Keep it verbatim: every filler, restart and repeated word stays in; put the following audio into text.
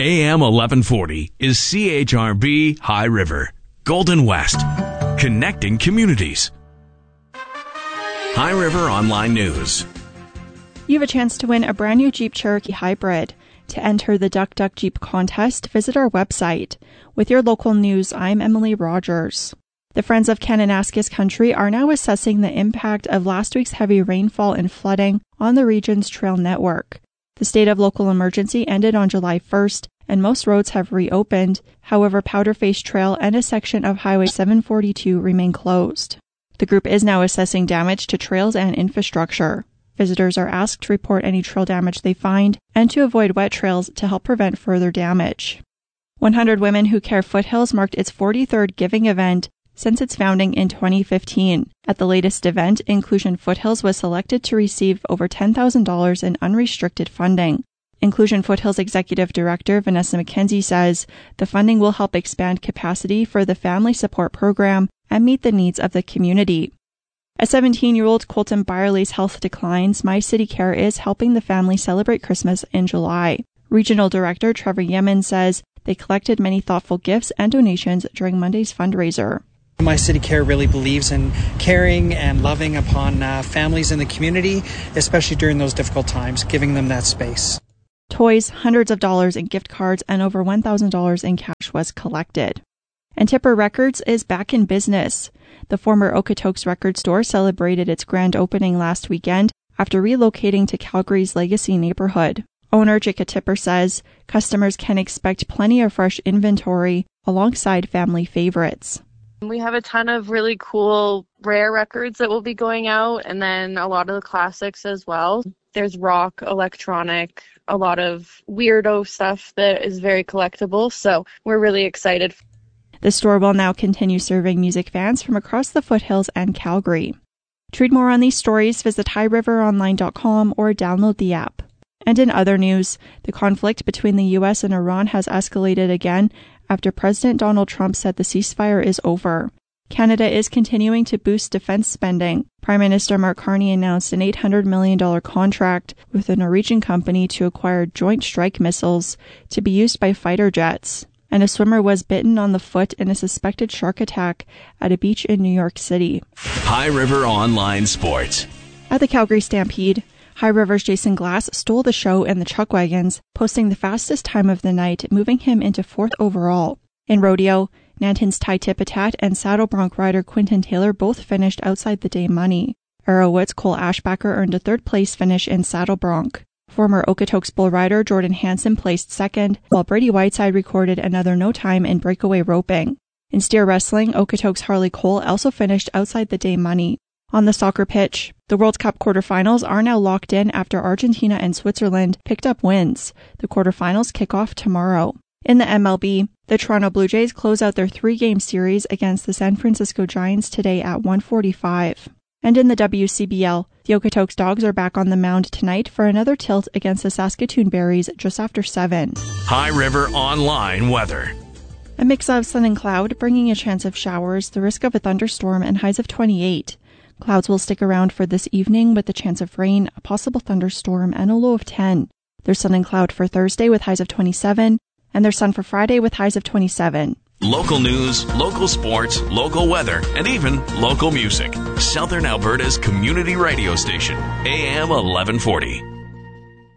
A M eleven forty is C H R B High River, Golden West, connecting communities. High River Online News. You have a chance to win a brand new Jeep Cherokee Hybrid. To enter the Duck Duck Jeep contest, visit our website. With your local news, I'm Emily Rogers. The Friends of Kananaskis Country are now assessing the impact of last week's heavy rainfall and flooding on the region's trail network. The state of local emergency ended on July first, and most roads have reopened. However, Powderface Trail and a section of Highway seven forty-two remain closed. The group is now assessing damage to trails and infrastructure. Visitors are asked to report any trail damage they find and to avoid wet trails to help prevent further damage. one hundred Women Who Care Foothills marked its forty-third giving event since its founding in twenty fifteen. At the latest event, Inclusion Foothills was selected to receive over ten thousand dollars in unrestricted funding. Inclusion Foothills Executive Director Vanessa McKenzie says the funding will help expand capacity for the family support program and meet the needs of the community. As seventeen-year-old Colton Byerly's health declines, My City Care is helping the family celebrate Christmas in July. Regional Director Trevor Yemen says they collected many thoughtful gifts and donations during Monday's fundraiser. My City Care really believes in caring and loving upon uh, families in the community, especially during those difficult times, giving them that space. Toys, hundreds of dollars in gift cards, and over one thousand dollars in cash was collected. And Tipper Records is back in business. The former Okotoks record store celebrated its grand opening last weekend after relocating to Calgary's Legacy neighborhood. Owner Jika Tipper says customers can expect plenty of fresh inventory alongside family favorites. We have a ton of really cool, rare records that will be going out, and then a lot of the classics as well. There's rock, electronic, a lot of weirdo stuff that is very collectible, so we're really excited. The store will now continue serving music fans from across the foothills and Calgary. To read more on these stories, visit high river online dot com or download the app. And in other news, the conflict between the U S and Iran has escalated again after President Donald Trump said the ceasefire is over. Canada is continuing to boost defense spending. Prime Minister Mark Carney announced an eight hundred million dollars contract with a Norwegian company to acquire Joint Strike missiles to be used by fighter jets. And a swimmer was bitten on the foot in a suspected shark attack at a beach in New York City. High River Online Sports. At the Calgary Stampede, High River's Jason Glass stole the show in the Chuck Wagons, posting the fastest time of the night, moving him into fourth overall. In rodeo, Nanton's Ty Tipitat and Saddle Bronc rider Quinton Taylor both finished outside the day money. Arrowwood's Cole Ashbacker earned a third-place finish in Saddle Bronc. Former Okotoks bull rider Jordan Hansen placed second, while Brady Whiteside recorded another no time in breakaway roping. In steer wrestling, Okotoks Harley Cole also finished outside the day money. On the soccer pitch, the World Cup quarterfinals are now locked in after Argentina and Switzerland picked up wins. The quarterfinals kick off tomorrow. In the M L B, the Toronto Blue Jays close out their three-game series against the San Francisco Giants today at one forty-five. And in the W C B L, the Okotoks Dogs are back on the mound tonight for another tilt against the Saskatoon Berries just after seven. High River Online Weather. A mix of sun and cloud, bringing a chance of showers, the risk of a thunderstorm, and highs of twenty-eight. Clouds will stick around for this evening with the chance of rain, a possible thunderstorm, and a low of ten. There's sun and cloud for Thursday with highs of twenty-seven, and there's sun for Friday with highs of twenty-seven. Local news, local sports, local weather, and even local music. Southern Alberta's community radio station, A M eleven forty.